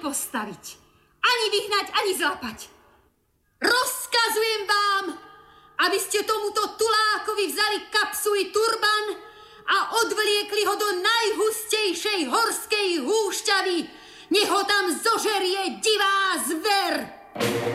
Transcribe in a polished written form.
postaviť, ani vyhnať, ani zlapať. Rozkazujem vám, aby ste tomuto tulákovi vzali kapsu i turban a odvliekli ho do najhustejšej horskej húšťavy. Nech ho tam zožerie divá zver.